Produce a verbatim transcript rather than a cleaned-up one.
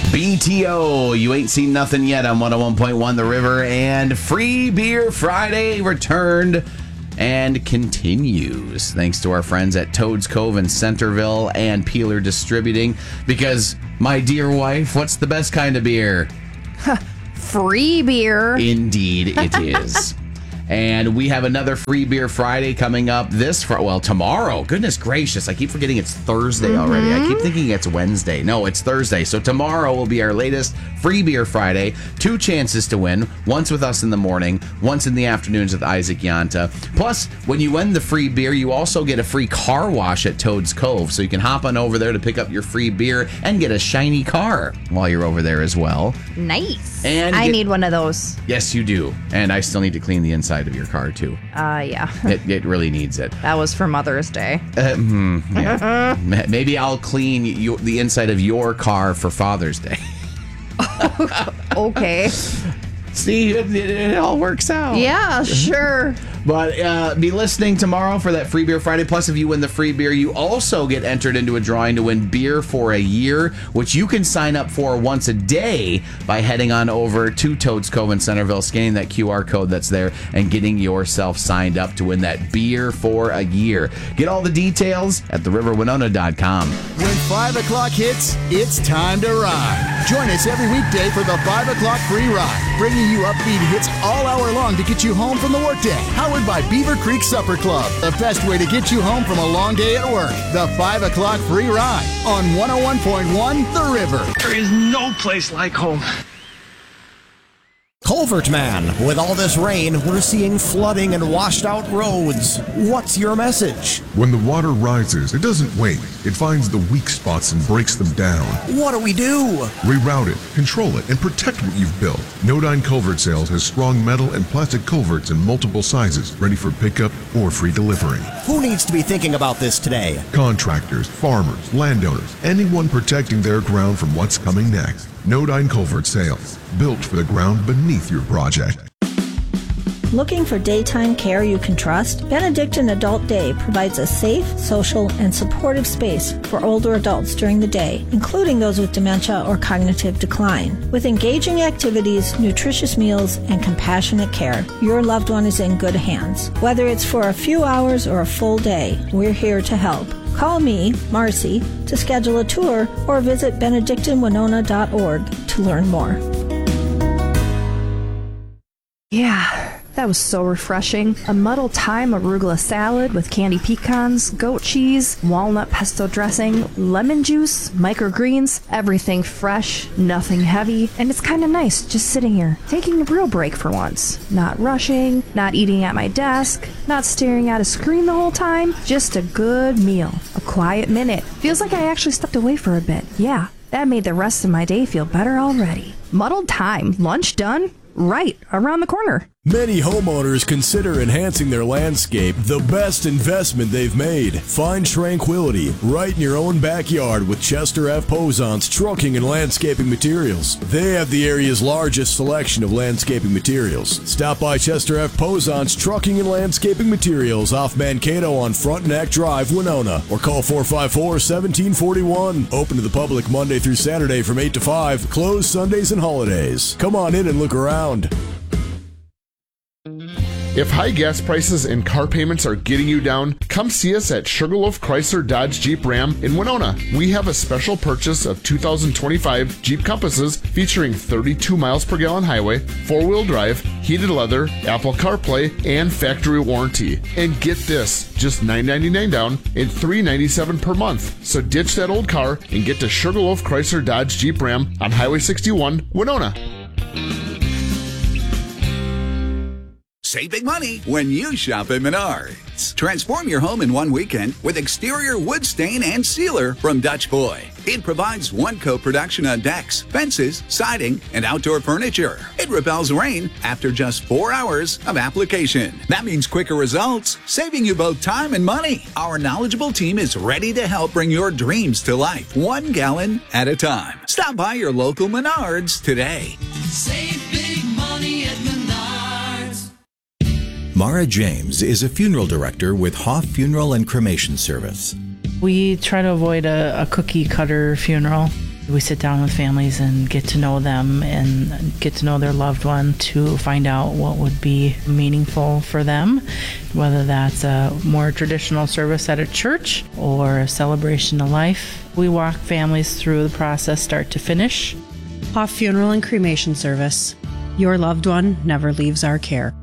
B T O, you ain't seen nothing yet on one oh one point one The River, and Free Beer Friday returned and continues thanks to our friends at Toads Cove in Centerville and Peeler Distributing, because, my dear wife, what's the best kind of beer? Free beer. Indeed it is. And we have another Free Beer Friday coming up this, fr- well, tomorrow. Goodness gracious, I keep forgetting it's Thursday mm-hmm. already. I keep thinking it's Wednesday. No, it's Thursday. So tomorrow will be our latest Free Beer Friday. Two chances to win. Once with us in the morning, once in the afternoons with Isaac Yanta. Plus, when you win the free beer, you also get a free car wash at Toads Cove. So you can hop on over there to pick up your free beer and get a shiny car while you're over there as well. Nice. And I get, need one of those. Yes, you do. And I still need to clean the inside of your car, too. Uh, yeah. It, it really needs it. That was for Mother's Day. Uh, mm, yeah. Maybe I'll clean you, the inside of your car for Father's Day. Okay. See, it, it, it all works out. Yeah, sure. But uh, be listening tomorrow for that Free Beer Friday. Plus, if you win the free beer, you also get entered into a drawing to win beer for a year, which you can sign up for once a day by heading on over to Toads Cove in Centerville, scanning that Q R code that's there, and getting yourself signed up to win that beer for a year. Get all the details at the river winona dot com. When five o'clock hits, it's time to ride. Join us every weekday for the five o'clock free ride, bringing you upbeat hits all hour long to get you home from the workday. Powered by Beaver Creek Supper Club, the best way to get you home from a long day at work. The five o'clock free ride on one oh one point one The River. There is no place like home. Culvert Man, with all this rain, we're seeing flooding and washed out roads. What's your message? When the water rises, it doesn't wait. It finds the weak spots and breaks them down. What do we do? Reroute it, control it, and protect what you've built. Nodine Culvert Sales has strong metal and plastic culverts in multiple sizes, ready for pickup or free delivery. Who needs to be thinking about this today? Contractors, farmers, landowners, anyone protecting their ground from what's coming next. Nodine Culvert Sales, built for the ground beneath your project. Looking for daytime care you can trust? Benedictine Adult Day provides a safe, social, and supportive space for older adults during the day, including those with dementia or cognitive decline. With engaging activities, nutritious meals, and compassionate care, your loved one is in good hands. Whether it's for a few hours or a full day, we're here to help. Call me, Marcy, to schedule a tour or visit benedictine winona dot org to learn more. Yeah. That was so refreshing. A muddled thyme arugula salad with candy pecans, goat cheese, walnut pesto dressing, lemon juice, microgreens, everything fresh, nothing heavy, and it's kind of nice just sitting here, taking a real break for once. Not rushing, not eating at my desk, not staring at a screen the whole time, just a good meal. A quiet minute. Feels like I actually stepped away for a bit. Yeah, that made the rest of my day feel better already. Muddled thyme, lunch done? Right around the corner. Many homeowners consider enhancing their landscape the best investment they've made. Find tranquility right in your own backyard with Chester F. Posant's Trucking and Landscaping Materials. They have the area's largest selection of landscaping materials. Stop by Chester F. Posant's Trucking and Landscaping Materials off Mankato on Frontenac Drive, Winona, or call four five four, one seven four one. Open to the public Monday through Saturday from eight to five, closed Sundays and holidays. Come on in and look around. If high gas prices and car payments are getting you down, come see us at Sugarloaf Chrysler Dodge Jeep Ram in Winona. We have a special purchase of two thousand twenty-five Jeep Compasses featuring thirty-two miles per gallon highway, four-wheel drive, heated leather, Apple CarPlay, and factory warranty. And get this, just nine ninety-nine down and three ninety-seven per month. So ditch that old car and get to Sugarloaf Chrysler Dodge Jeep Ram on Highway sixty-one, Winona. Save big money when you shop at Menards. Transform your home in one weekend with exterior wood stain and sealer from Dutch Boy. It provides one coat production on decks, fences, siding, and outdoor furniture. It repels rain after just four hours of application. That means quicker results, saving you both time and money. Our knowledgeable team is ready to help bring your dreams to life, one gallon at a time. Stop by your local Menards today. Save big money at Menards. Mara James is a funeral director with Hoff Funeral and Cremation Service. We try to avoid a, a cookie cutter funeral. We sit down with families and get to know them and get to know their loved one to find out what would be meaningful for them, whether that's a more traditional service at a church or a celebration of life. We walk families through the process start to finish. Hoff Funeral and Cremation Service. Your loved one never leaves our care.